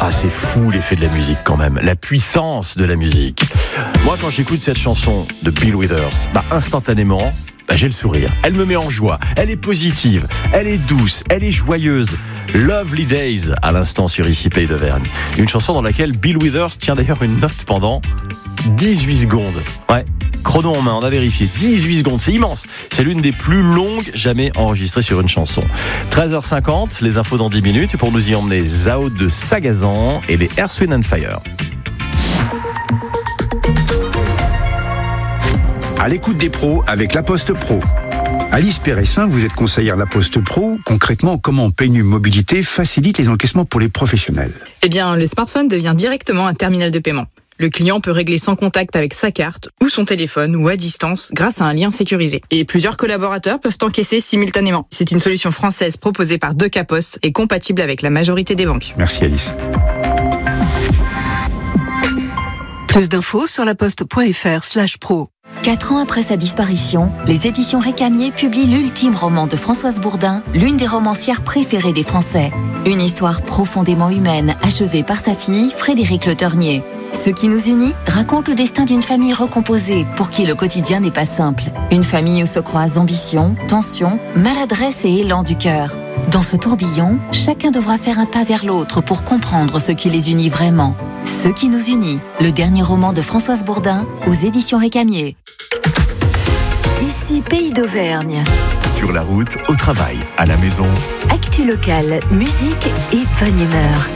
Ah, c'est fou l'effet de la musique quand même, la puissance de la musique. Moi, quand j'écoute cette chanson de Bill Withers, instantanément, j'ai le sourire. Elle me met en joie, elle est positive, elle est douce, elle est joyeuse. Lovely Days, à l'instant sur Ici Pays d'Auvergne. Une chanson dans laquelle Bill Withers tient d'ailleurs une note pendant 18 secondes. Ouais, chrono en main, on a vérifié. 18 secondes, c'est immense. C'est l'une des plus longues jamais enregistrées sur une chanson. 13h50, les infos dans 10 minutes. Et pour nous y emmener, Zao de Sagazan et les Earth, Wind & Fire. À l'écoute des pros avec La Poste Pro. Alice Péressin, vous êtes conseillère La Poste Pro. Concrètement, comment PNU Mobilité facilite les encaissements pour les professionnels? Eh bien, le smartphone devient directement un terminal de paiement. Le client peut régler sans contact avec sa carte ou son téléphone ou à distance grâce à un lien sécurisé. Et plusieurs collaborateurs peuvent encaisser simultanément. C'est une solution française proposée par Deca Post et compatible avec la majorité des banques. Merci Alice. Plus d'infos sur laposte.fr/pro. 4 ans après sa disparition, les éditions Récamier publient l'ultime roman de Françoise Bourdin, l'une des romancières préférées des Français. Une histoire profondément humaine, achevée par sa fille, Frédérique Le Ternier. Ce qui nous unit raconte le destin d'une famille recomposée, pour qui le quotidien n'est pas simple. Une famille où se croisent ambition, tension, maladresse et élan du cœur. Dans ce tourbillon, chacun devra faire un pas vers l'autre pour comprendre ce qui les unit vraiment. Ce qui nous unit, le dernier roman de Françoise Bourdin, aux éditions Récamier. Ici Pays d'Auvergne. Sur la route, au travail, à la maison. Actu locale, musique et bonne humeur.